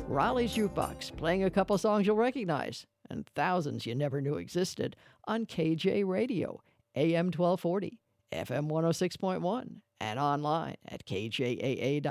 Raleigh's Jukebox, playing a couple songs you'll recognize, and thousands you never knew existed on KJ Radio, AM 1240, FM 106.1, and online at kjaa.com.